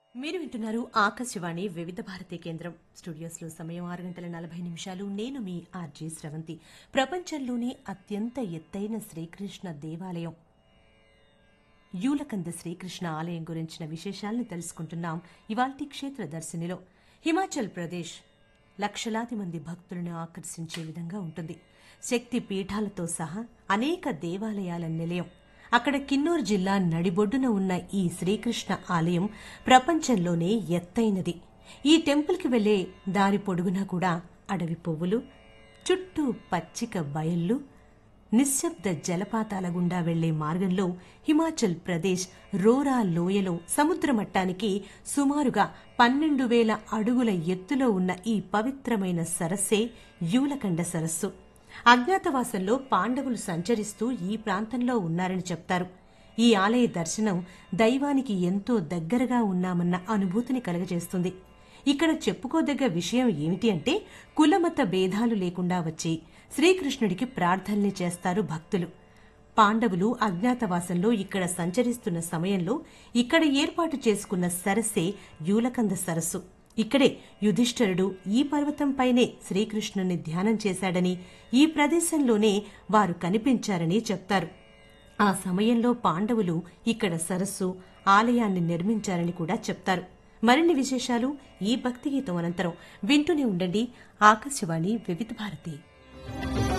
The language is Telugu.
మీరు వింటున్నారు ఆకాశవాణి వివిధ భారతి కేంద్రం. స్టూడియోస్లో సమయం 6 గంటల 40 నిమిషాలు. నేను మీ ఆర్జే స్రవంతి. ప్రపంచంలోనే అత్యంత ఎత్తైన శ్రీకృష్ణ దేవాలయం యూలకంద శ్రీకృష్ణ ఆలయం గురించిన విశేషాలను తెలుసుకుంటున్నాం ఇవాల్టి క్షేత్ర దర్శినిలో. హిమాచల్ ప్రదేశ్ లక్షలాది మంది భక్తులను ఆకర్షించే విధంగా ఉంటుంది. శక్తి పీఠాలతో సహా అనేక దేవాలయాల నిలయం. అక్కడ కిన్నూర్ జిల్లా నడిబొడ్డున ఉన్న ఈ శ్రీకృష్ణ ఆలయం ప్రపంచంలోనే ఎత్తైనది. ఈ టెంపుల్కి వెళ్లే దారి పొడుగునా కూడా అడవి పువ్వులు, చుట్టూ పచ్చిక బయళ్ళు, నిశ్శబ్ద జలపాతాల గుండా వెళ్లే మార్గంలో హిమాచల్ ప్రదేశ్ రోరా లోయలో సముద్ర మట్టానికి సుమారుగా 12,000 అడుగుల ఎత్తులో ఉన్న ఈ పవిత్రమైన సరస్సే యూలకండ సరస్సు. అజ్ఞాతవాసంలో పాండవులు సంచరిస్తూ ఈ ప్రాంతంలో ఉన్నారని చెప్తారు. ఈ ఆలయ దర్శనం దైవానికి ఎంతో దగ్గరగా ఉన్నామన్న అనుభూతిని కలుగజేస్తుంది. ఇక్కడ చెప్పుకోదగ్గ విషయం ఏమిటి అంటే, కులమత భేదాలు లేకుండా వచ్చి శ్రీకృష్ణుడికి ప్రార్థనలు చేస్తారు భక్తులు. పాండవులు అజ్ఞాతవాసంలో ఇక్కడ సంచరిస్తున్న సమయంలో ఇక్కడ ఏర్పాటు చేసుకున్న సరస్సే యూలకంద సరస్సు. ఇక్కడే యుధిష్ఠిరుడు ఈ పర్వతంపైనే శ్రీకృష్ణుని ధ్యానం చేశాడని, ఈ ప్రదేశంలోనే వారు కనిపించారని చెప్తారు. ఆ సమయంలో పాండవులు ఇక్కడ సరస్సు, ఆలయాన్ని నిర్మించారని కూడా చెప్తారు. మరిన్ని విశేషాలు ఈ భక్తి గీతం అనంతరం వింటూనే ఉండండి ఆకాశవాణి వివిధ భారతి.